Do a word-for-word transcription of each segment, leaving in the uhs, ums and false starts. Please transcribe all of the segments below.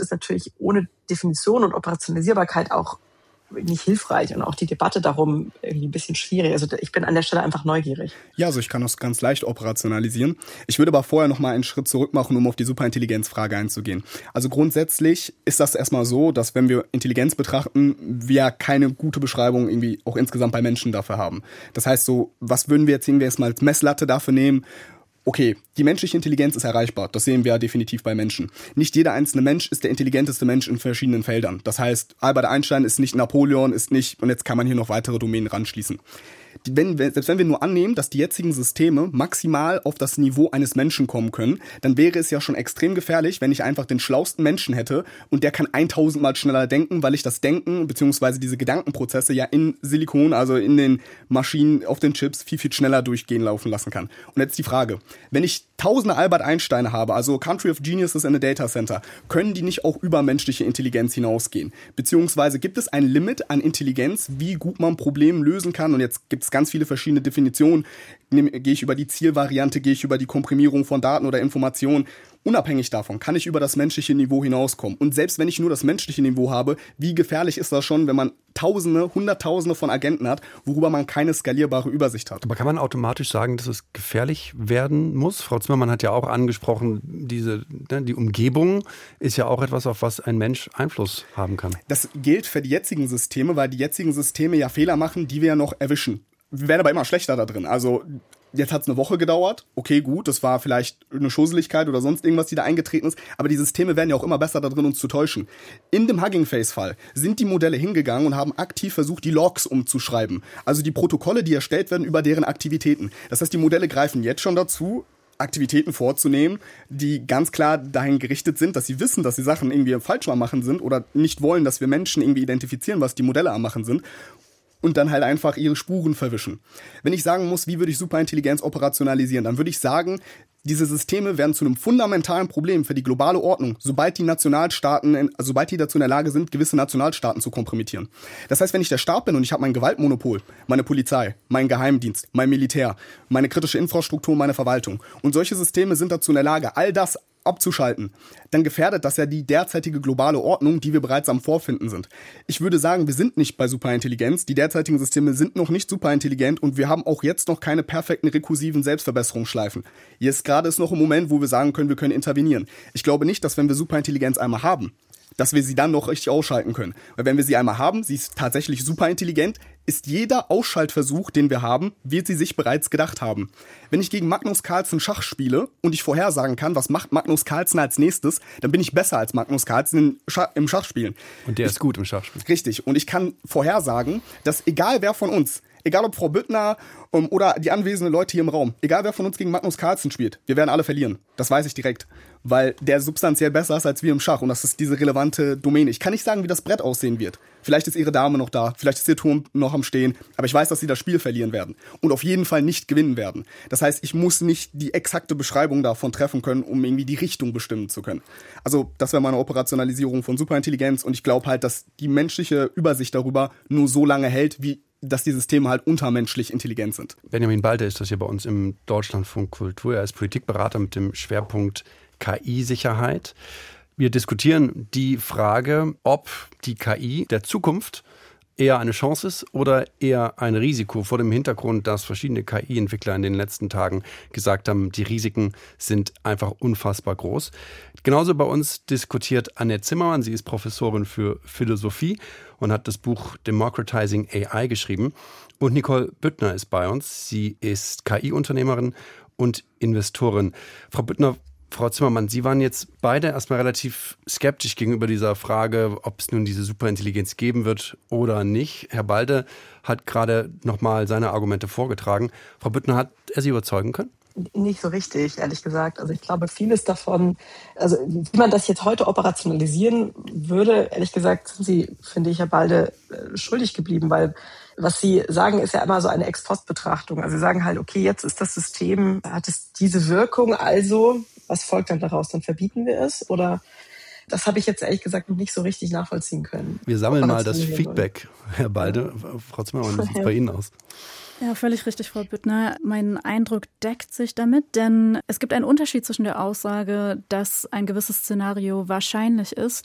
ist natürlich ohne Definition und Operationalisierbarkeit auch nicht hilfreich und auch die Debatte darum irgendwie ein bisschen schwierig. Also ich bin an der Stelle einfach neugierig. Ja, also ich kann das ganz leicht operationalisieren. Ich würde aber vorher noch mal einen Schritt zurück machen, um auf die Superintelligenzfrage einzugehen. Also grundsätzlich ist das erstmal so, dass wenn wir Intelligenz betrachten, wir keine gute Beschreibung irgendwie auch insgesamt bei Menschen dafür haben. Das heißt so, was würden wir jetzt irgendwie erstmal als Messlatte dafür nehmen? Okay, die menschliche Intelligenz ist erreichbar. Das sehen wir ja definitiv bei Menschen. Nicht jeder einzelne Mensch ist der intelligenteste Mensch in verschiedenen Feldern. Das heißt, Albert Einstein ist nicht Napoleon, ist nicht, und jetzt kann man hier noch weitere Domänen ranschließen. Die, wenn, selbst wenn wir nur annehmen, dass die jetzigen Systeme maximal auf das Niveau eines Menschen kommen können, dann wäre es ja schon extrem gefährlich, wenn ich einfach den schlausten Menschen hätte und der kann tausendmal schneller denken, weil ich das Denken bzw. diese Gedankenprozesse ja in Silikon, also in den Maschinen, auf den Chips viel, viel schneller durchgehen laufen lassen kann. Und jetzt die Frage, wenn ich tausende Albert Einsteine habe, also Country of Geniuses in a Data Center, können die nicht auch über menschliche Intelligenz hinausgehen? Beziehungsweise gibt es ein Limit an Intelligenz, wie gut man Probleme lösen kann? Und jetzt gibt es ganz viele verschiedene Definitionen. Gehe ich über die Zielvariante, gehe ich über die Komprimierung von Daten oder Informationen. Unabhängig davon kann ich über das menschliche Niveau hinauskommen. Und selbst wenn ich nur das menschliche Niveau habe, wie gefährlich ist das schon, wenn man Tausende, Hunderttausende von Agenten hat, worüber man keine skalierbare Übersicht hat. Aber kann man automatisch sagen, dass es gefährlich werden muss? Frau Zimmermann hat ja auch angesprochen, diese, die Umgebung ist ja auch etwas, auf was ein Mensch Einfluss haben kann. Das gilt für die jetzigen Systeme, weil die jetzigen Systeme ja Fehler machen, die wir ja noch erwischen. Wir werden aber immer schlechter da drin. Also jetzt hat es eine Woche gedauert. Okay, gut, das war vielleicht eine Schusseligkeit oder sonst irgendwas, die da eingetreten ist. Aber die Systeme werden ja auch immer besser da drin, uns zu täuschen. In dem Hugging Face-Fall sind die Modelle hingegangen und haben aktiv versucht, die Logs umzuschreiben. Also die Protokolle, die erstellt werden über deren Aktivitäten. Das heißt, die Modelle greifen jetzt schon dazu, Aktivitäten vorzunehmen, die ganz klar dahin gerichtet sind, dass sie wissen, dass sie Sachen irgendwie falsch am Machen sind oder nicht wollen, dass wir Menschen irgendwie identifizieren, was die Modelle am Machen sind. Und dann halt einfach ihre Spuren verwischen. Wenn ich sagen muss, wie würde ich Superintelligenz operationalisieren, dann würde ich sagen, diese Systeme werden zu einem fundamentalen Problem für die globale Ordnung, sobald die Nationalstaaten, sobald die dazu in der Lage sind, gewisse Nationalstaaten zu kompromittieren. Das heißt, wenn ich der Staat bin und ich habe mein Gewaltmonopol, meine Polizei, mein Geheimdienst, mein Militär, meine kritische Infrastruktur, meine Verwaltung und solche Systeme sind dazu in der Lage, all das abzuschalten, dann gefährdet das ja die derzeitige globale Ordnung, die wir bereits am Vorfinden sind. Ich würde sagen, wir sind nicht bei Superintelligenz. Die derzeitigen Systeme sind noch nicht superintelligent und wir haben auch jetzt noch keine perfekten rekursiven Selbstverbesserungsschleifen. Jetzt gerade ist noch ein Moment, wo wir sagen können, wir können intervenieren. Ich glaube nicht, dass wenn wir Superintelligenz einmal haben, dass wir sie dann noch richtig ausschalten können. Weil wenn wir sie einmal haben, sie ist tatsächlich superintelligent, ist jeder Ausschaltversuch, den wir haben, wird sie sich bereits gedacht haben. Wenn ich gegen Magnus Carlsen Schach spiele und ich vorhersagen kann, was macht Magnus Carlsen als nächstes, dann bin ich besser als Magnus Carlsen im Schachspielen. Und der ich, ist gut im Schachspielen. Richtig. Und ich kann vorhersagen, dass egal wer von uns, egal ob Frau Büttner um, oder die anwesenden Leute hier im Raum, egal wer von uns gegen Magnus Carlsen spielt, wir werden alle verlieren. Das weiß ich direkt. Weil der substanziell besser ist als wir im Schach. Und das ist diese relevante Domäne. Ich kann nicht sagen, wie das Brett aussehen wird. Vielleicht ist ihre Dame noch da, vielleicht ist ihr Turm noch am Stehen. Aber ich weiß, dass sie das Spiel verlieren werden. Und auf jeden Fall nicht gewinnen werden. Das heißt, ich muss nicht die exakte Beschreibung davon treffen können, um irgendwie die Richtung bestimmen zu können. Also das wäre meine Operationalisierung von Superintelligenz. Und ich glaube halt, dass die menschliche Übersicht darüber nur so lange hält, wie dass die Systeme halt untermenschlich intelligent sind. Benjamin Balter ist das hier bei uns im Deutschlandfunk Kultur. Er ist Politikberater mit dem Schwerpunkt K I-Sicherheit. Wir diskutieren die Frage, ob die K I der Zukunft eher eine Chance ist oder eher ein Risiko, vor dem Hintergrund, dass verschiedene K I-Entwickler in den letzten Tagen gesagt haben, die Risiken sind einfach unfassbar groß. Genauso bei uns diskutiert Annette Zimmermann. Sie ist Professorin für Philosophie und hat das Buch Democratizing A I geschrieben. Und Nicole Büttner ist bei uns. Sie ist K I-Unternehmerin und Investorin. Frau Büttner, Frau Zimmermann, Sie waren jetzt beide erstmal relativ skeptisch gegenüber dieser Frage, ob es nun diese Superintelligenz geben wird oder nicht. Herr Balde hat gerade nochmal seine Argumente vorgetragen. Frau Büttner, hat er Sie überzeugen können? Nicht so richtig, ehrlich gesagt. Also ich glaube, vieles davon, also wie man das jetzt heute operationalisieren würde, ehrlich gesagt, sind Sie, finde ich, Herr Balde, schuldig geblieben, weil was Sie sagen, ist ja immer so eine Ex-Post-Betrachtung. Also Sie sagen halt, okay, jetzt ist das System, hat es diese Wirkung, also was folgt dann daraus? Dann verbieten wir es? Oder das habe ich jetzt ehrlich gesagt noch nicht so richtig nachvollziehen können. Wir sammeln mal das Feedback, Herr Balde. Ja. Frau Zimmermann, wie sieht es bei Ihnen aus? Ja, völlig richtig, Frau Büttner. Mein Eindruck deckt sich damit, denn es gibt einen Unterschied zwischen der Aussage, dass ein gewisses Szenario wahrscheinlich ist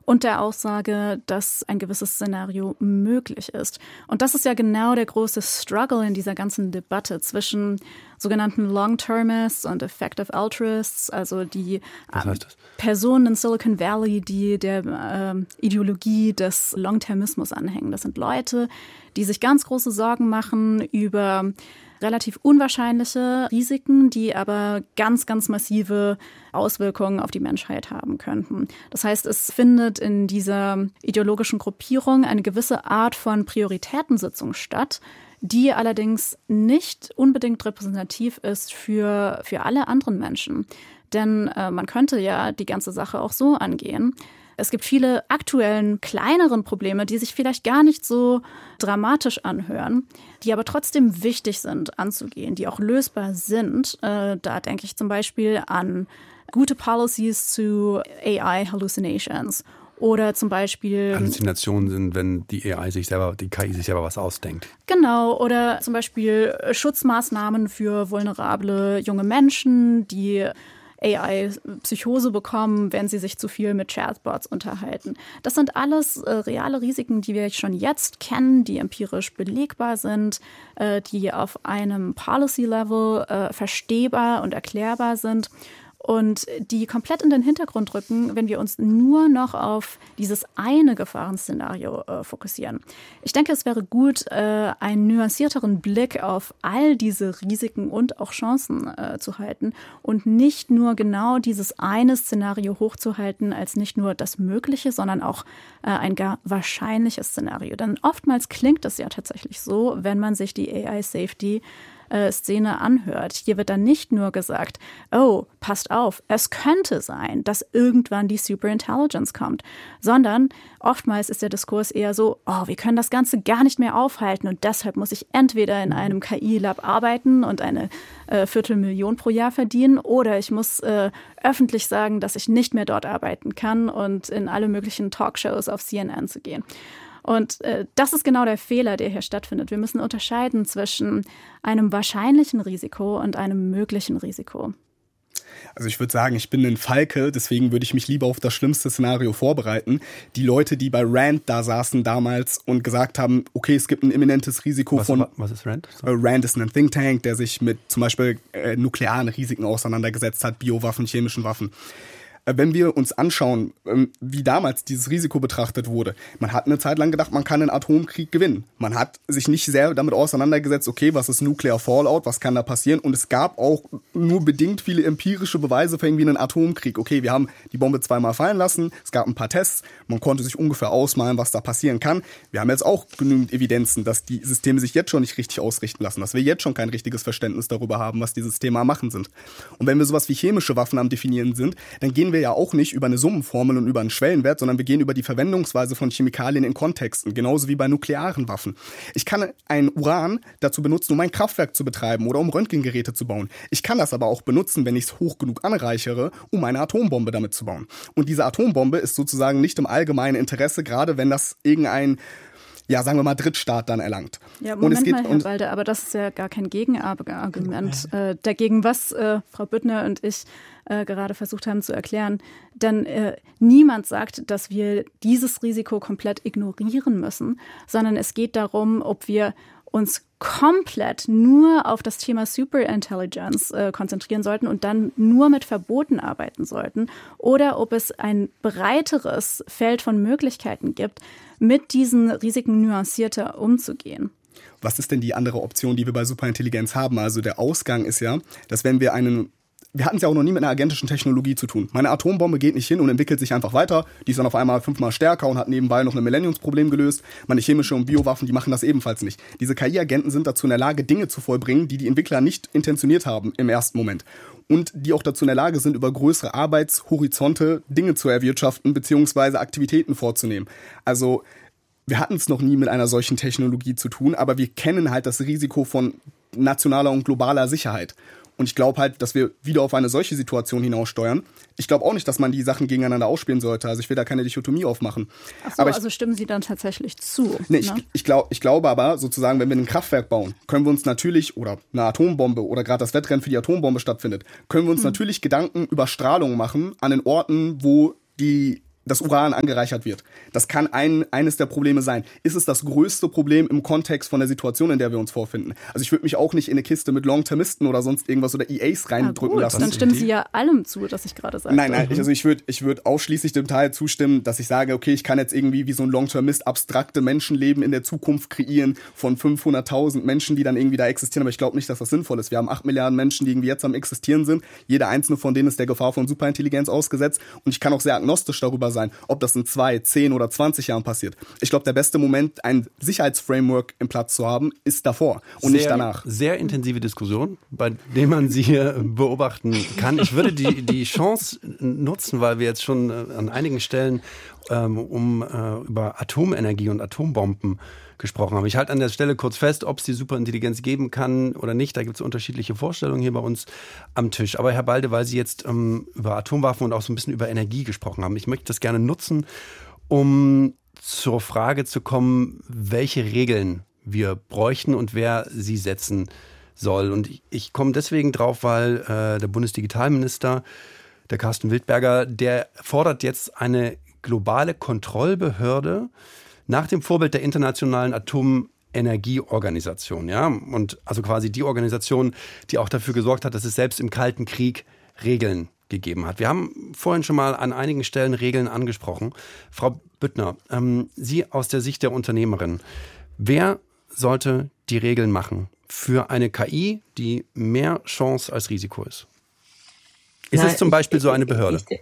und der Aussage, dass ein gewisses Szenario möglich ist. Und das ist ja genau der große Struggle in dieser ganzen Debatte zwischen sogenannten Long-Termists und Effective Altruists, also die Was heißt das? Personen in Silicon Valley, die der äh, Ideologie des Long-Termismus anhängen. Das sind Leute, die sich ganz große Sorgen machen über relativ unwahrscheinliche Risiken, die aber ganz, ganz massive Auswirkungen auf die Menschheit haben könnten. Das heißt, es findet in dieser ideologischen Gruppierung eine gewisse Art von Prioritätensitzung statt, die allerdings nicht unbedingt repräsentativ ist für, für alle anderen Menschen. Denn äh, man könnte ja die ganze Sache auch so angehen. Es gibt viele aktuellen, kleineren Probleme, die sich vielleicht gar nicht so dramatisch anhören, die aber trotzdem wichtig sind anzugehen, die auch lösbar sind. Äh, da denke ich zum Beispiel an gute Policies zu A I Hallucinations. Oder zum Beispiel Halluzinationen sind, wenn die A I sich selber, die K I sich selber was ausdenkt. Genau, oder zum Beispiel Schutzmaßnahmen für vulnerable junge Menschen, die A I-Psychose bekommen, wenn sie sich zu viel mit Chatbots unterhalten. Das sind alles äh, reale Risiken, die wir schon jetzt kennen, die empirisch belegbar sind, äh, die auf einem Policy-Level äh, verstehbar und erklärbar sind. Und die komplett in den Hintergrund rücken, wenn wir uns nur noch auf dieses eine Gefahrenszenario äh, fokussieren. Ich denke, es wäre gut, äh, einen nuancierteren Blick auf all diese Risiken und auch Chancen äh, zu halten und nicht nur genau dieses eine Szenario hochzuhalten als nicht nur das Mögliche, sondern auch äh, ein gar wahrscheinliches Szenario. Denn oftmals klingt es ja tatsächlich so, wenn man sich die A I-Safety Szene anhört. Hier wird dann nicht nur gesagt, oh, passt auf, es könnte sein, dass irgendwann die Superintelligence kommt, sondern oftmals ist der Diskurs eher so, oh, wir können das Ganze gar nicht mehr aufhalten und deshalb muss ich entweder in einem K I-Lab arbeiten und eine äh, Viertelmillion pro Jahr verdienen oder ich muss äh, öffentlich sagen, dass ich nicht mehr dort arbeiten kann und in alle möglichen Talkshows auf C N N zu gehen. Und äh, das ist genau der Fehler, der hier stattfindet. Wir müssen unterscheiden zwischen einem wahrscheinlichen Risiko und einem möglichen Risiko. Also ich würde sagen, ich bin ein Falke, deswegen würde ich mich lieber auf das schlimmste Szenario vorbereiten. Die Leute, die bei Rand da saßen damals und gesagt haben, okay, es gibt ein imminentes Risiko was, von... Was ist Rand? So. Rand ist ein Think Tank, der sich mit zum Beispiel äh, nuklearen Risiken auseinandergesetzt hat, Biowaffen, chemischen Waffen. Wenn wir uns anschauen, wie damals dieses Risiko betrachtet wurde, man hat eine Zeit lang gedacht, man kann einen Atomkrieg gewinnen. Man hat sich nicht sehr damit auseinandergesetzt, okay, was ist Nuclear Fallout, was kann da passieren? Und es gab auch nur bedingt viele empirische Beweise für irgendwie einen Atomkrieg. Okay, wir haben die Bombe zweimal fallen lassen, es gab ein paar Tests, man konnte sich ungefähr ausmalen, was da passieren kann. Wir haben jetzt auch genügend Evidenzen, dass die Systeme sich jetzt schon nicht richtig ausrichten lassen, dass wir jetzt schon kein richtiges Verständnis darüber haben, was die Systeme am Machen sind. Und wenn wir sowas wie chemische Waffen am Definieren sind, dann gehen wir ja auch nicht über eine Summenformel und über einen Schwellenwert, sondern wir gehen über die Verwendungsweise von Chemikalien in Kontexten, genauso wie bei nuklearen Waffen. Ich kann ein Uran dazu benutzen, um ein Kraftwerk zu betreiben oder um Röntgengeräte zu bauen. Ich kann das aber auch benutzen, wenn ich es hoch genug anreichere, um eine Atombombe damit zu bauen. Und diese Atombombe ist sozusagen nicht im allgemeinen Interesse, gerade wenn das irgendein, ja, sagen wir mal, Drittstaat dann erlangt. Ja, Moment und es geht, mal, Herr und Walde, aber das ist ja gar kein Gegenargument äh, dagegen, was äh, Frau Büttner und ich äh, gerade versucht haben zu erklären. Denn äh, niemand sagt, dass wir dieses Risiko komplett ignorieren müssen, sondern es geht darum, ob wir uns komplett nur auf das Thema Superintelligence äh, konzentrieren sollten und dann nur mit Verboten arbeiten sollten oder ob es ein breiteres Feld von Möglichkeiten gibt, mit diesen Risiken nuancierter umzugehen. Was ist denn die andere Option, die wir bei Superintelligenz haben? Also der Ausgang ist ja, dass wenn wir einen Wir hatten es ja auch noch nie mit einer agentischen Technologie zu tun. Meine Atombombe geht nicht hin und entwickelt sich einfach weiter. Die ist dann auf einmal fünfmal stärker und hat nebenbei noch ein Millenniumsproblem gelöst. Meine chemische und Biowaffen, die machen das ebenfalls nicht. Diese K I-Agenten sind dazu in der Lage, Dinge zu vollbringen, die die Entwickler nicht intentioniert haben im ersten Moment. Und die auch dazu in der Lage sind, über größere Arbeitshorizonte Dinge zu erwirtschaften bzw. Aktivitäten vorzunehmen. Also wir hatten es noch nie mit einer solchen Technologie zu tun, aber wir kennen halt das Risiko von nationaler und globaler Sicherheit. Und ich glaube halt, dass wir wieder auf eine solche Situation hinaussteuern. Ich glaube auch nicht, dass man die Sachen gegeneinander ausspielen sollte. Also ich will da keine Dichotomie aufmachen. Ach so, aber ich, also stimmen Sie dann tatsächlich zu? Nee, ne? ich, ich, glaub, ich glaube aber sozusagen, wenn wir ein Kraftwerk bauen, können wir uns natürlich, oder eine Atombombe oder gerade das Wettrennen für die Atombombe stattfindet, können wir uns hm. natürlich Gedanken über Strahlung machen an den Orten, wo die das Uran angereichert wird. Das kann ein, eines der Probleme sein. Ist es das größte Problem im Kontext von der Situation, in der wir uns vorfinden? Also ich würde mich auch nicht in eine Kiste mit Long-Termisten oder sonst irgendwas oder E As reindrücken gut, lassen. Dann stimmen Sie ja allem zu, dass ich gerade sage. Nein, nein, ich, also ich würde ich würd ausschließlich dem Teil zustimmen, dass ich sage, okay, ich kann jetzt irgendwie wie so ein Long-Termist abstrakte Menschenleben in der Zukunft kreieren von fünfhunderttausend Menschen, die dann irgendwie da existieren. Aber ich glaube nicht, dass das sinnvoll ist. Wir haben acht Milliarden Menschen, die irgendwie jetzt am Existieren sind. Jeder einzelne von denen ist der Gefahr von Superintelligenz ausgesetzt. Und ich kann auch sehr agnostisch darüber sein, ob das in zwei, zehn oder zwanzig Jahren passiert. Ich glaube, der beste Moment, ein Sicherheitsframework im Platz zu haben, ist davor und sehr, nicht danach. Sehr intensive Diskussion, bei der man sie hier beobachten kann. Ich würde die, die Chance nutzen, weil wir jetzt schon an einigen Stellen ähm, um äh, über Atomenergie und Atombomben gesprochen haben. Ich halte an der Stelle kurz fest, ob es die Superintelligenz geben kann oder nicht. Da gibt es unterschiedliche Vorstellungen hier bei uns am Tisch. Aber Herr Balde, weil Sie jetzt ähm, über Atomwaffen und auch so ein bisschen über Energie gesprochen haben, ich möchte das gerne nutzen, um zur Frage zu kommen, welche Regeln wir bräuchten und wer sie setzen soll. Und ich, ich komme deswegen drauf, weil äh, der Bundesdigitalminister, der Carsten Wildberger, der fordert jetzt eine globale Kontrollbehörde nach dem Vorbild der Internationalen Atomenergieorganisation, ja, und also quasi die Organisation, die auch dafür gesorgt hat, dass es selbst im Kalten Krieg Regeln gegeben hat. Wir haben vorhin schon mal an einigen Stellen Regeln angesprochen. Frau Büttner, ähm, Sie aus der Sicht der Unternehmerin, wer sollte die Regeln machen für eine K I, die mehr Chance als Risiko ist? Ist Na, es zum Beispiel ich, so eine Behörde? Ich, ich,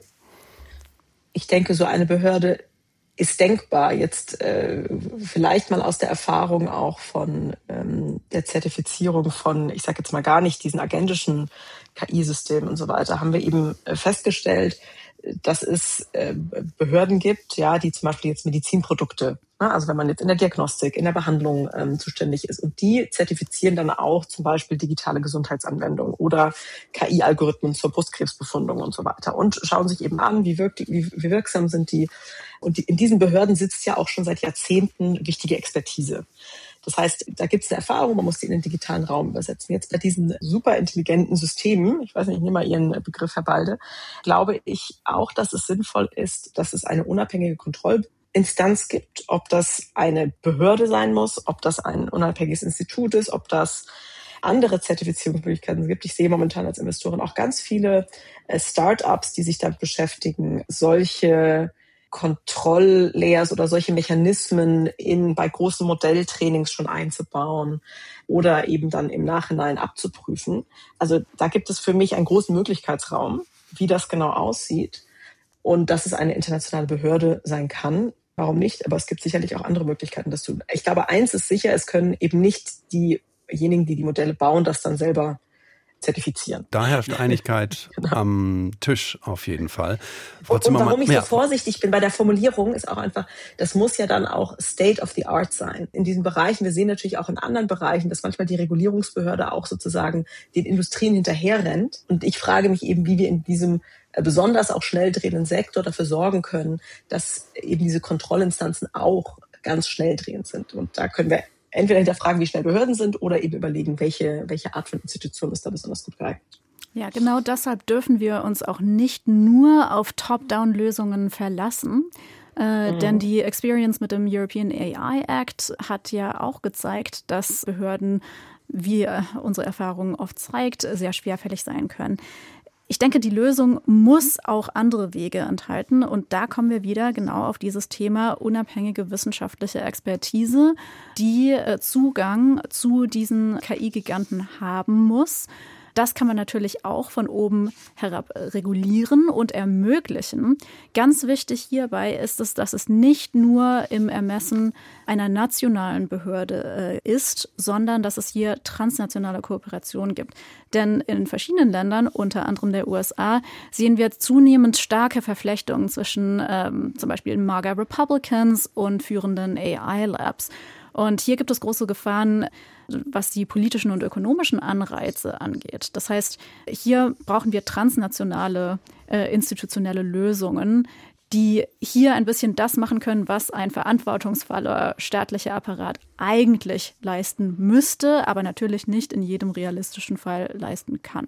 ich denke, so eine Behörde ist denkbar. Jetzt äh, vielleicht mal aus der Erfahrung auch von ähm, der Zertifizierung von, ich sage jetzt mal gar nicht diesen agendischen K I-Systemen und so weiter, haben wir eben äh, festgestellt, dass es äh, Behörden gibt, ja, die zum Beispiel jetzt Medizinprodukte, ne, also wenn man jetzt in der Diagnostik, in der Behandlung ähm, zuständig ist, und die zertifizieren dann auch zum Beispiel digitale Gesundheitsanwendungen oder K I-Algorithmen zur Brustkrebsbefundung und so weiter und schauen sich eben an, wie, wirkt, wie, wie wirksam sind die. Und die, in diesen Behörden sitzt ja auch schon seit Jahrzehnten wichtige Expertise. Das heißt, da gibt es eine Erfahrung, man muss die in den digitalen Raum übersetzen. Jetzt bei diesen super intelligenten Systemen, ich weiß nicht, ich nehme mal Ihren Begriff, Herr Balde, glaube ich auch, dass es sinnvoll ist, dass es eine unabhängige Kontrollinstanz gibt, ob das eine Behörde sein muss, ob das ein unabhängiges Institut ist, ob das andere Zertifizierungsmöglichkeiten gibt. Ich sehe momentan als Investorin auch ganz viele Start-ups, die sich damit beschäftigen, solche Kontrolllayers oder solche Mechanismen in bei großen Modelltrainings schon einzubauen oder eben dann im Nachhinein abzuprüfen. Also da gibt es für mich einen großen Möglichkeitsraum, wie das genau aussieht und dass es eine internationale Behörde sein kann. Warum nicht? Aber es gibt sicherlich auch andere Möglichkeiten, das zu tun. Ich glaube, eins ist sicher, es können eben nicht diejenigen, die die Modelle bauen, das dann selber zertifizieren. Da herrscht Einigkeit genau. am Tisch auf jeden Fall. Frau und, und warum ich so vorsichtig bin bei der Formulierung, ist auch einfach, das muss ja dann auch State of the Art sein. In diesen Bereichen, wir sehen natürlich auch in anderen Bereichen, dass manchmal die Regulierungsbehörde auch sozusagen den Industrien hinterherrennt. Und ich frage mich eben, wie wir in diesem besonders auch schnell drehenden Sektor dafür sorgen können, dass eben diese Kontrollinstanzen auch ganz schnell drehend sind. Und da können wir entweder hinterfragen, wie schnell Behörden sind, oder eben überlegen, welche, welche Art von Institution ist da besonders gut geeignet. Ja, genau deshalb dürfen wir uns auch nicht nur auf Top-Down-Lösungen verlassen. Äh, mhm. Denn die Experience mit dem European A I Act hat ja auch gezeigt, dass Behörden, wie unsere Erfahrung oft zeigt, sehr schwerfällig sein können. Ich denke, die Lösung muss auch andere Wege enthalten. Und da kommen wir wieder genau auf dieses Thema unabhängige wissenschaftliche Expertise, die Zugang zu diesen K I-Giganten haben muss. Das kann man natürlich auch von oben herab regulieren und ermöglichen. Ganz wichtig hierbei ist es, dass es nicht nur im Ermessen einer nationalen Behörde äh, ist, sondern dass es hier transnationale Kooperationen gibt. Denn in verschiedenen Ländern, unter anderem der U S A, sehen wir zunehmend starke Verflechtungen zwischen ähm, zum Beispiel MAGA Republicans und führenden A I-Labs. Und hier gibt es große Gefahren, was die politischen und ökonomischen Anreize angeht. Das heißt, hier brauchen wir transnationale äh, institutionelle Lösungen, die hier ein bisschen das machen können, was ein verantwortungsvoller staatlicher Apparat eigentlich leisten müsste, aber natürlich nicht in jedem realistischen Fall leisten kann.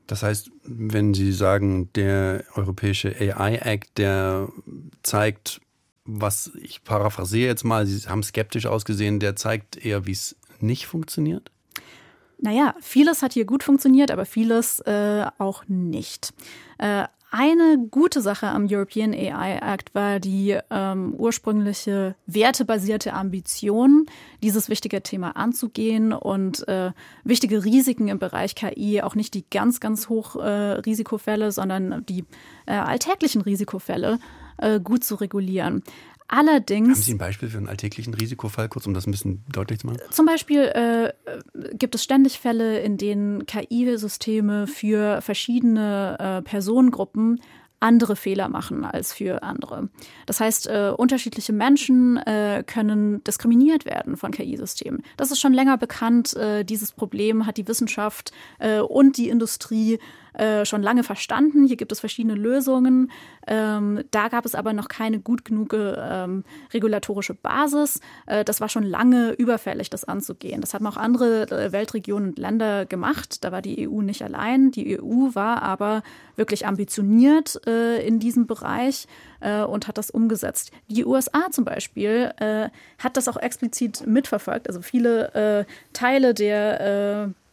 Das heißt, wenn Sie sagen, der europäische A I-Act, der zeigt, was ich paraphrasiere jetzt mal, Sie haben skeptisch ausgesehen, der zeigt eher, wie es nicht funktioniert? Naja, vieles hat hier gut funktioniert, aber vieles äh, auch nicht. Äh, Eine gute Sache am European A I Act war die ähm, ursprüngliche wertebasierte Ambition, dieses wichtige Thema anzugehen und äh, wichtige Risiken im Bereich K I, auch nicht die ganz, ganz hoch äh, Risikofälle, sondern die äh, alltäglichen Risikofälle äh, gut zu regulieren. Allerdings. Haben Sie ein Beispiel für einen alltäglichen Risikofall, kurz um das ein bisschen deutlich zu machen? Zum Beispiel äh, gibt es ständig Fälle, in denen K I-Systeme für verschiedene äh, Personengruppen andere Fehler machen als für andere. Das heißt, äh, unterschiedliche Menschen äh, können diskriminiert werden von K I-Systemen. Das ist schon länger bekannt. Äh, dieses Problem hat die Wissenschaft äh, und die Industrie äh, schon lange verstanden. Hier gibt es verschiedene Lösungen. Ähm, da gab es aber noch keine gut genug ähm, regulatorische Basis. Äh, das war schon lange überfällig, das anzugehen. Das haben auch andere äh, Weltregionen und Länder gemacht. Da war die E U nicht allein. Die E U war aber wirklich ambitioniert äh, in diesem Bereich äh, und hat das umgesetzt. Die U S A zum Beispiel äh, hat das auch explizit mitverfolgt. Also viele äh, Teile der äh,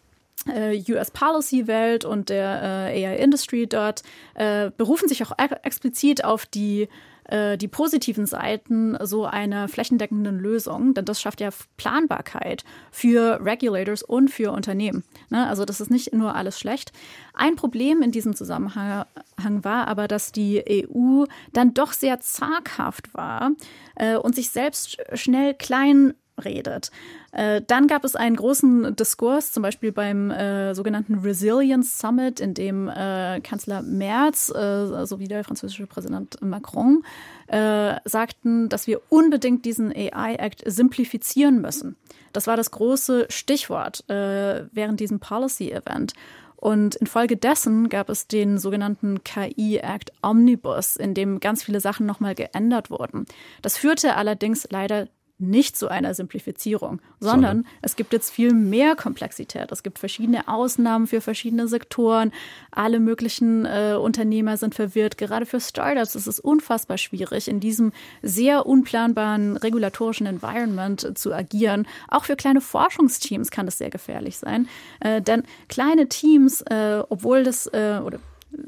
U S-Policy-Welt und der äh, A I-Industry dort äh, berufen sich auch e- explizit auf die, äh, die positiven Seiten so einer flächendeckenden Lösung, denn das schafft ja Planbarkeit für Regulators und für Unternehmen. Ne? Also das ist nicht nur alles schlecht. Ein Problem in diesem Zusammenhang war aber, dass die E U dann doch sehr zaghaft war äh, und sich selbst schnell klein redet. Äh, dann gab es einen großen Diskurs, zum Beispiel beim äh, sogenannten Resilience Summit, in dem äh, Kanzler Merz äh, sowie der französische Präsident Macron äh, sagten, dass wir unbedingt diesen A I-Act simplifizieren müssen. Das war das große Stichwort äh, während diesem Policy-Event. Und infolgedessen gab es den sogenannten K I-Act Omnibus, in dem ganz viele Sachen nochmal geändert wurden. Das führte allerdings leider nicht zu einer Simplifizierung, sondern, sondern es gibt jetzt viel mehr Komplexität. Es gibt verschiedene Ausnahmen für verschiedene Sektoren. Alle möglichen äh, Unternehmer sind verwirrt. Gerade für Startups ist es unfassbar schwierig, in diesem sehr unplanbaren regulatorischen Environment zu agieren. Auch für kleine Forschungsteams kann das sehr gefährlich sein. Äh, denn kleine Teams, äh, obwohl das äh, oder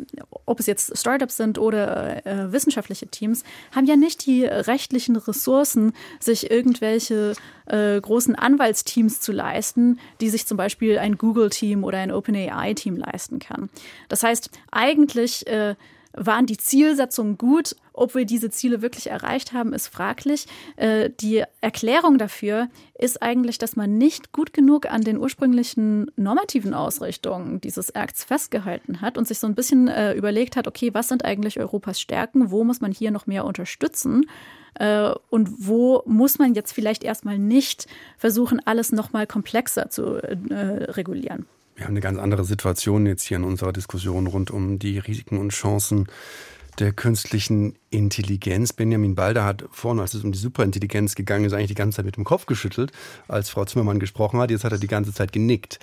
ob es jetzt Startups sind oder äh, wissenschaftliche Teams, haben ja nicht die rechtlichen Ressourcen, sich irgendwelche äh, großen Anwaltsteams zu leisten, die sich zum Beispiel ein Google-Team oder ein OpenAI-Team leisten kann. Das heißt, eigentlich äh, waren die Zielsetzungen gut. Ob wir diese Ziele wirklich erreicht haben, ist fraglich. Äh, die Erklärung dafür ist eigentlich, dass man nicht gut genug an den ursprünglichen normativen Ausrichtungen dieses Acts festgehalten hat und sich so ein bisschen äh, überlegt hat, okay, was sind eigentlich Europas Stärken? Wo muss man hier noch mehr unterstützen? Äh, und wo muss man jetzt vielleicht erstmal nicht versuchen, alles noch mal komplexer zu äh, regulieren? Wir haben eine ganz andere Situation jetzt hier in unserer Diskussion rund um die Risiken und Chancen der künstlichen Intelligenz. Benjamin Balder hat vorhin, als es um die Superintelligenz gegangen ist, eigentlich die ganze Zeit mit dem Kopf geschüttelt, als Frau Zimmermann gesprochen hat. Jetzt hat er die ganze Zeit genickt.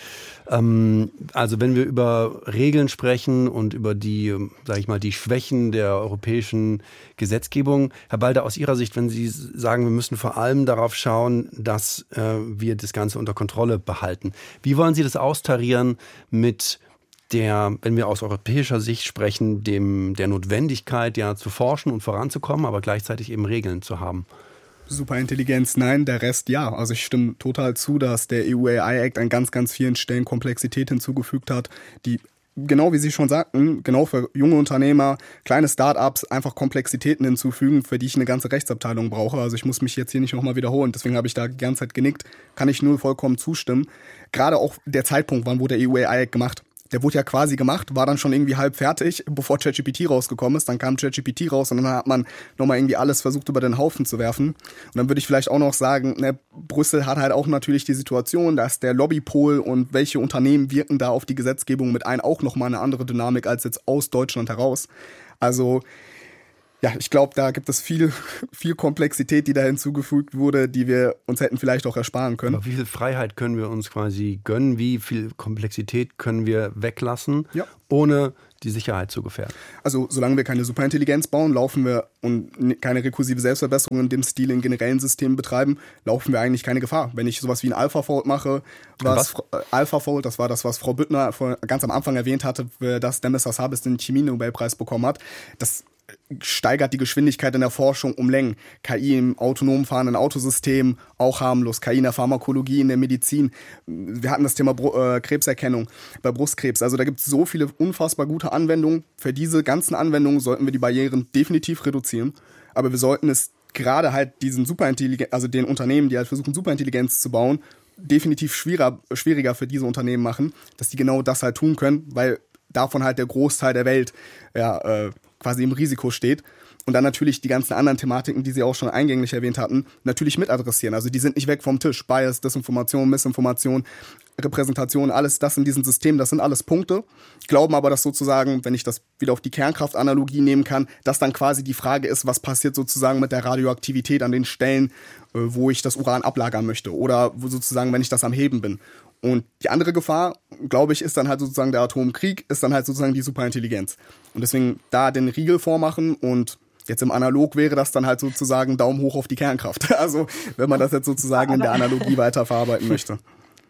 Ähm, also wenn wir über Regeln sprechen und über die, sage ich mal, die Schwächen der europäischen Gesetzgebung, Herr Balder, aus Ihrer Sicht, wenn Sie sagen, wir müssen vor allem darauf schauen, dass äh, wir das Ganze unter Kontrolle behalten. Wie wollen Sie das austarieren mit der, wenn wir aus europäischer Sicht sprechen, dem, der Notwendigkeit, ja, zu forschen und voranzukommen, aber gleichzeitig eben Regeln zu haben? Superintelligenz, nein, der Rest ja. Also ich stimme total zu, dass der E U A I-Act an ganz, ganz vielen Stellen Komplexität hinzugefügt hat, die, genau wie Sie schon sagten, genau für junge Unternehmer, kleine Start-ups einfach Komplexitäten hinzufügen, für die ich eine ganze Rechtsabteilung brauche. Also ich muss mich jetzt hier nicht nochmal wiederholen, deswegen habe ich da die ganze Zeit genickt, kann ich nur vollkommen zustimmen. Gerade auch der Zeitpunkt, wann wurde der E U A I-Act gemacht. Der wurde ja quasi gemacht, war dann schon irgendwie halb fertig, bevor ChatGPT rausgekommen ist. Dann kam ChatGPT raus und dann hat man nochmal irgendwie alles versucht, über den Haufen zu werfen. Und dann würde ich vielleicht auch noch sagen, ne, Brüssel hat halt auch natürlich die Situation, dass der Lobbypol und welche Unternehmen wirken da auf die Gesetzgebung mit ein auch nochmal eine andere Dynamik als jetzt aus Deutschland heraus. Also Ja, ich glaube, da gibt es viel, viel Komplexität, die da hinzugefügt wurde, die wir uns hätten vielleicht auch ersparen können. Aber wie viel Freiheit können wir uns quasi gönnen? Wie viel Komplexität können wir weglassen, ja. ohne die Sicherheit zu gefährden? Also solange wir keine Superintelligenz bauen, laufen wir und keine rekursive Selbstverbesserung in dem Stil in generellen Systemen betreiben, laufen wir eigentlich keine Gefahr. Wenn ich sowas wie ein AlphaFold mache, was, was? Äh, AlphaFold, das war das, was Frau Büttner vor, ganz am Anfang erwähnt hatte, dass Demis Hassabis den Chemie-Nobelpreis bekommen hat, das steigert die Geschwindigkeit in der Forschung um Längen. K I im autonom fahrenden Autosystem, auch harmlos. K I in der Pharmakologie, in der Medizin. Wir hatten das Thema Br- äh, Krebserkennung bei Brustkrebs. Also da gibt es so viele unfassbar gute Anwendungen. Für diese ganzen Anwendungen sollten wir die Barrieren definitiv reduzieren. Aber wir sollten es gerade halt diesen Superintelligenz, also den Unternehmen, die halt versuchen, Superintelligenz zu bauen, definitiv schwieriger, schwieriger für diese Unternehmen machen, dass die genau das halt tun können, weil davon halt der Großteil der Welt ja, äh, quasi im Risiko steht. Und dann natürlich die ganzen anderen Thematiken, die Sie auch schon eingänglich erwähnt hatten, natürlich mit adressieren. Also die sind nicht weg vom Tisch. Bias, Desinformation, Missinformation, Repräsentation, alles das in diesem System, das sind alles Punkte. Glauben aber, dass sozusagen, wenn ich das wieder auf die Kernkraftanalogie nehmen kann, dass dann quasi die Frage ist, was passiert sozusagen mit der Radioaktivität an den Stellen, wo ich das Uran ablagern möchte oder wo sozusagen, wenn ich das am Heben bin. Und die andere Gefahr, glaube ich, ist dann halt sozusagen der Atomkrieg, ist dann halt sozusagen die Superintelligenz. Und deswegen da den Riegel vormachen und jetzt im Analog wäre das dann halt sozusagen Daumen hoch auf die Kernkraft. Also wenn man das jetzt sozusagen in der Analogie weiterverarbeiten möchte.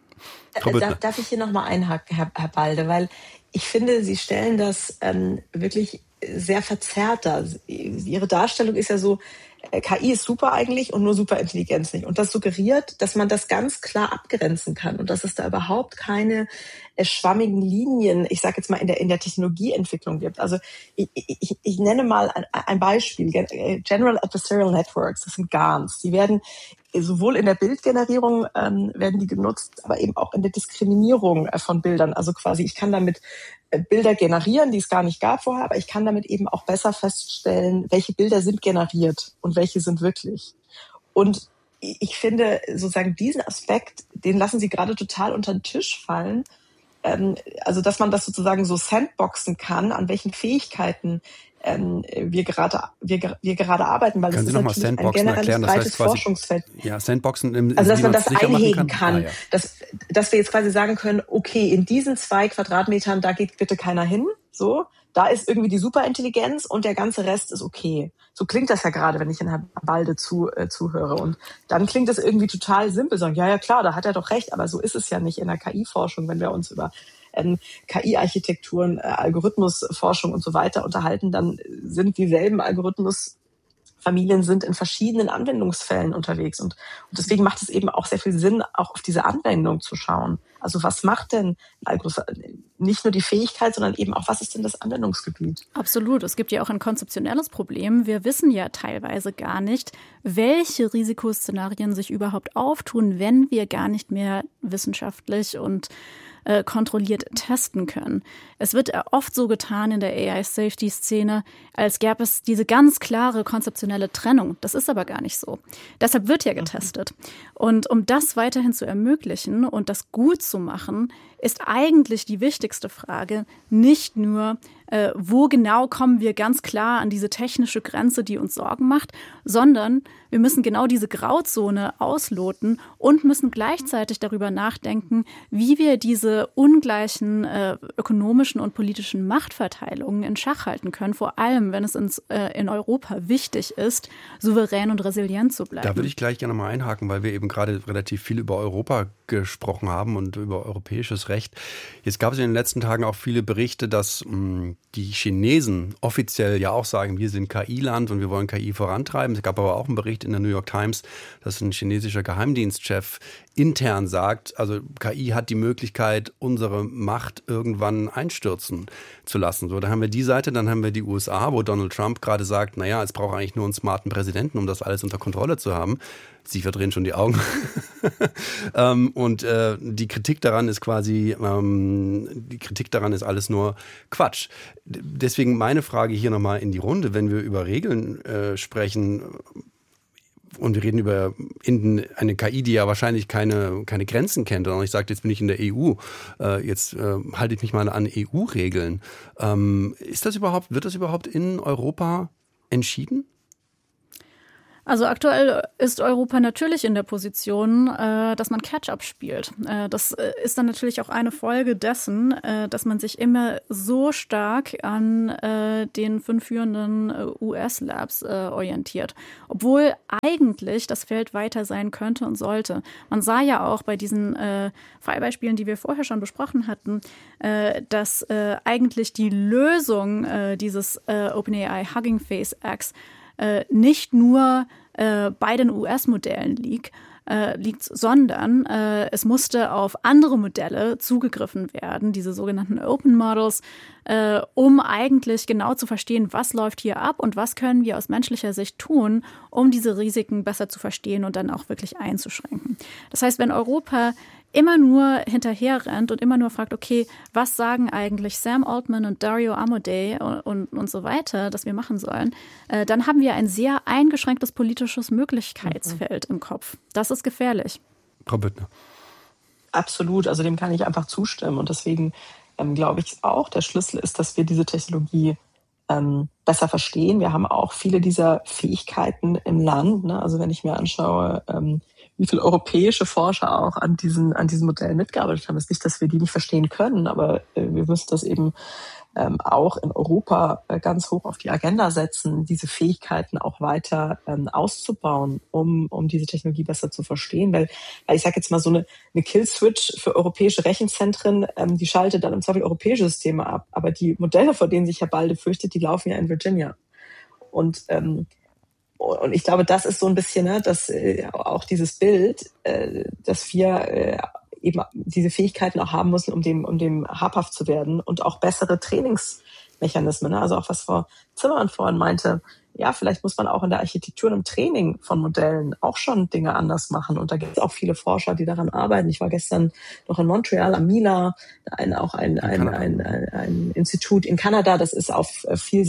Darf, darf ich hier nochmal einhaken, Herr, Herr Balde, weil ich finde, Sie stellen das ähm, wirklich sehr verzerrt dar. Ihre Darstellung ist ja so, K I ist super eigentlich und nur Superintelligenz nicht. Und das suggeriert, dass man das ganz klar abgrenzen kann und dass es da überhaupt keine äh, schwammigen Linien, ich sage jetzt mal, in der, in der Technologieentwicklung gibt. Also ich, ich, ich nenne mal ein, ein Beispiel. General Adversarial Networks, das sind G A Ns. Die werden sowohl in der Bildgenerierung ähm, werden die genutzt, aber eben auch in der Diskriminierung äh, von Bildern. Also quasi, ich kann damit äh, Bilder generieren, die es gar nicht gab vorher, aber ich kann damit eben auch besser feststellen, welche Bilder sind generiert und welche sind wirklich. Und ich finde sozusagen diesen Aspekt, den lassen Sie gerade total unter den Tisch fallen. Ähm, also dass man das sozusagen so sandboxen kann, an welchen Fähigkeiten Ähm, wir gerade wir, wir gerade arbeiten, weil Können das Sie ist noch natürlich mal ein generelles erklären? Das breites heißt quasi, Forschungsfeld. Ja, Sandboxen im, also dass man das einhegen kann, kann. Ah, ja. dass, dass wir jetzt quasi sagen können, okay, in diesen zwei Quadratmetern, da geht bitte keiner hin, so, da ist irgendwie die Superintelligenz und der ganze Rest ist okay. So klingt das ja gerade, wenn ich in Herrn Balde zu, äh, zuhöre. Und dann klingt es irgendwie total simpel, sagen, ja, ja klar, da hat er doch recht, aber so ist es ja nicht in der K I-Forschung, wenn wir uns über ähm, K I-Architekturen, äh, Algorithmusforschung und so weiter unterhalten, dann sind dieselben Algorithmusfamilien sind in verschiedenen Anwendungsfällen unterwegs. Und, und deswegen macht es eben auch sehr viel Sinn, auch auf diese Anwendung zu schauen. Also was macht denn ein Algorithmus? Nicht nur die Fähigkeit, sondern eben auch, was ist denn das Anwendungsgebiet? Absolut. Es gibt ja auch ein konzeptionelles Problem. Wir wissen ja teilweise gar nicht, welche Risikoszenarien sich überhaupt auftun, wenn wir gar nicht mehr wissenschaftlich und äh, kontrolliert testen können. Es wird oft so getan in der A I-Safety-Szene, als gäbe es diese ganz klare konzeptionelle Trennung. Das ist aber gar nicht so. Deshalb wird ja getestet. Und um das weiterhin zu ermöglichen und das gut zu machen, ist eigentlich die wichtigste Frage nicht nur, äh, wo genau kommen wir ganz klar an diese technische Grenze, die uns Sorgen macht, sondern wir müssen genau diese Grauzone ausloten und müssen gleichzeitig darüber nachdenken, wie wir diese ungleichen äh, ökonomischen und politischen Machtverteilungen in Schach halten können, vor allem, wenn es uns äh, in Europa wichtig ist, souverän und resilient zu bleiben. Da würde ich gleich gerne mal einhaken, weil wir eben gerade relativ viel über Europa gesprochen haben und über europäisches Recht. Jetzt gab es in den letzten Tagen auch viele Berichte, dass mh, die Chinesen offiziell ja auch sagen, wir sind K I-Land und wir wollen K I vorantreiben. Es gab aber auch einen Bericht in der New York Times, dass ein chinesischer Geheimdienstchef intern sagt, also K I hat die Möglichkeit, unsere Macht irgendwann einstürzen zu lassen. So, da haben wir die Seite, dann haben wir die U S A, wo Donald Trump gerade sagt, naja, es braucht eigentlich nur einen smarten Präsidenten, um das alles unter Kontrolle zu haben. Sie verdrehen schon die Augen. ähm, und äh, die Kritik daran ist quasi, ähm, die Kritik daran ist alles nur Quatsch. Deswegen meine Frage hier nochmal in die Runde, wenn wir über Regeln äh, sprechen, und wir reden über eine K I, die ja wahrscheinlich keine, keine Grenzen kennt. Und ich sage, jetzt bin ich in der E U, äh, jetzt äh, halte ich mich mal an E U-Regeln. Ähm, ist das überhaupt, wird das überhaupt in Europa entschieden? Also aktuell ist Europa natürlich in der Position, äh, dass man Catch-up spielt. Äh, das ist dann natürlich auch eine Folge dessen, äh, dass man sich immer so stark an äh, den fünf führenden äh, U S-Labs äh, orientiert. Obwohl eigentlich das Feld weiter sein könnte und sollte. Man sah ja auch bei diesen äh, Fallbeispielen, die wir vorher schon besprochen hatten, äh, dass äh, eigentlich die Lösung äh, dieses äh, OpenAI Hugging Face X äh, nicht nur äh, bei den U S-Modellen liegt, äh, liegt, sondern äh, es musste auf andere Modelle zugegriffen werden, diese sogenannten Open Models, äh, um eigentlich genau zu verstehen, was läuft hier ab und was können wir aus menschlicher Sicht tun, um diese Risiken besser zu verstehen und dann auch wirklich einzuschränken. Das heißt, wenn Europa immer nur hinterher rennt und immer nur fragt, okay, was sagen eigentlich Sam Altman und Dario Amodei und, und, und so weiter, dass wir machen sollen, äh, dann haben wir ein sehr eingeschränktes politisches Möglichkeitsfeld mhm. im Kopf. Das ist gefährlich. Frau Büttner. Absolut, also dem kann ich einfach zustimmen. Und deswegen ähm, glaube ich auch, der Schlüssel ist, dass wir diese Technologie ähm, besser verstehen. Wir haben auch viele dieser Fähigkeiten im Land. Ne? Also wenn ich mir anschaue, ähm, wie viele europäische Forscher auch an diesen, an diesen Modellen mitgearbeitet haben. Es ist nicht, dass wir die nicht verstehen können, aber äh, wir müssen das eben ähm, auch in Europa äh, ganz hoch auf die Agenda setzen, diese Fähigkeiten auch weiter ähm, auszubauen, um, um diese Technologie besser zu verstehen. Weil, weil ich sage jetzt mal so eine, eine Kill-Switch für europäische Rechenzentren, ähm, die schaltet dann im Zweifel europäische Systeme ab. Aber die Modelle, vor denen sich Herr Balde fürchtet, die laufen ja in Virginia. Und ähm, Und ich glaube, das ist so ein bisschen, ne, dass äh, auch dieses Bild, äh, dass wir äh, eben diese Fähigkeiten auch haben müssen, um dem, um dem habhaft zu werden und auch bessere Trainingsmechanismen. Ne? Also auch was Frau Zimmermann vorhin meinte, ja, vielleicht muss man auch in der Architektur und im Training von Modellen auch schon Dinge anders machen. Und da gibt es auch viele Forscher, die daran arbeiten. Ich war gestern noch in Montreal am Mila, ein, auch ein, ein, ein, ein, ein Institut in Kanada, das ist auf viel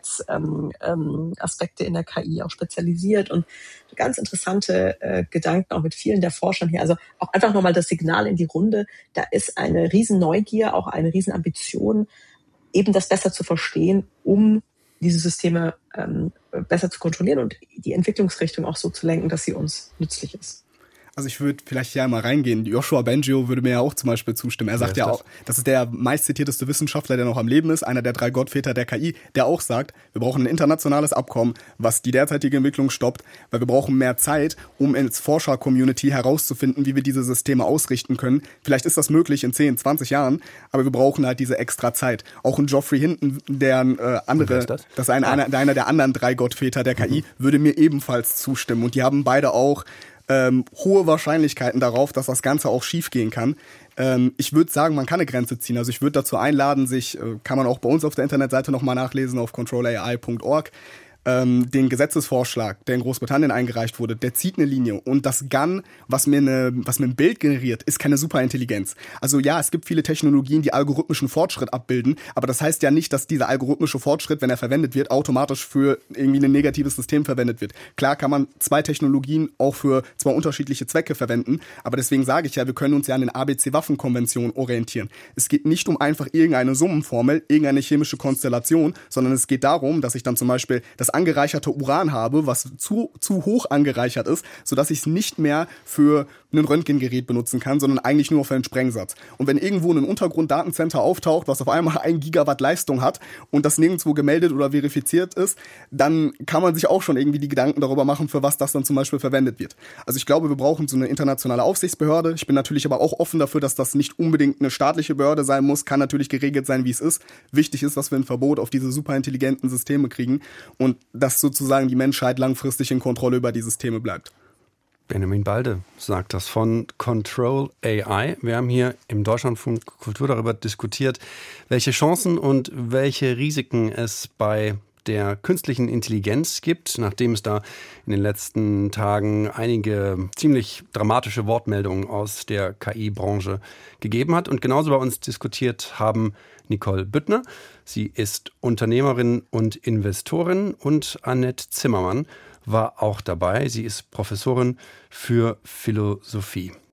Sicherheitsaspekte ähm, in der K I auch spezialisiert und ganz interessante äh, Gedanken auch mit vielen der Forschern hier. Also auch einfach nochmal das Signal in die Runde. Da ist eine riesen Neugier, auch eine riesen Ambition, eben das besser zu verstehen, um diese Systeme ähm, besser zu kontrollieren und die Entwicklungsrichtung auch so zu lenken, dass sie uns nützlich ist. Also ich würde vielleicht hier mal reingehen. Joshua Bengio würde mir ja auch zum Beispiel zustimmen. Er sagt ja, ja auch, das ist der meistzitierteste Wissenschaftler, der noch am Leben ist, einer der drei Gottväter der K I, der auch sagt, wir brauchen ein internationales Abkommen, was die derzeitige Entwicklung stoppt, weil wir brauchen mehr Zeit, um als Forscher-Community herauszufinden, wie wir diese Systeme ausrichten können. Vielleicht ist das möglich in zehn, zwanzig Jahren, aber wir brauchen halt diese extra Zeit. Auch ein Geoffrey Hinton, der äh, andere, das? das ist ein, ah. einer, einer der anderen drei Gottväter der K I, mhm. würde mir ebenfalls zustimmen. Und die haben beide auch Ähm, hohe Wahrscheinlichkeiten darauf, dass das Ganze auch schief gehen kann. Ähm, ich würde sagen, man kann eine Grenze ziehen. Also ich würde dazu einladen, sich, äh, kann man auch bei uns auf der Internetseite nochmal nachlesen, auf control A I punkt org. Ähm, den Gesetzesvorschlag, der in Großbritannien eingereicht wurde, der zieht eine Linie. Und das G A N, was mir, eine, was mir ein Bild generiert, ist keine Superintelligenz. Also ja, es gibt viele Technologien, die algorithmischen Fortschritt abbilden, aber das heißt ja nicht, dass dieser algorithmische Fortschritt, wenn er verwendet wird, automatisch für irgendwie ein negatives System verwendet wird. Klar kann man zwei Technologien auch für zwei unterschiedliche Zwecke verwenden, aber deswegen sage ich ja, wir können uns ja an den A B C-Waffenkonventionen orientieren. Es geht nicht um einfach irgendeine Summenformel, irgendeine chemische Konstellation, sondern es geht darum, dass ich dann zum Beispiel das angereicherte Uran habe, was zu, zu hoch angereichert ist, sodass ich es nicht mehr für ein Röntgengerät benutzen kann, sondern eigentlich nur für einen Sprengsatz. Und wenn irgendwo ein Untergrunddatencenter auftaucht, was auf einmal ein Gigawatt Leistung hat und das nirgendwo gemeldet oder verifiziert ist, dann kann man sich auch schon irgendwie die Gedanken darüber machen, für was das dann zum Beispiel verwendet wird. Also ich glaube, wir brauchen so eine internationale Aufsichtsbehörde. Ich bin natürlich aber auch offen dafür, dass das nicht unbedingt eine staatliche Behörde sein muss, kann natürlich geregelt sein, wie es ist. Wichtig ist, dass wir ein Verbot auf diese superintelligenten Systeme kriegen und dass sozusagen die Menschheit langfristig in Kontrolle über die Systeme bleibt. Benjamin Balde sagt das von Control A I. Wir haben hier im Deutschlandfunk Kultur darüber diskutiert, welche Chancen und welche Risiken es bei der künstlichen Intelligenz gibt, nachdem es da in den letzten Tagen einige ziemlich dramatische Wortmeldungen aus der K I-Branche gegeben hat. Und genauso bei uns diskutiert haben Nicole Büttner. Sie ist Unternehmerin und Investorin und Annette Zimmermann war auch dabei. Sie ist Professorin für Philosophie.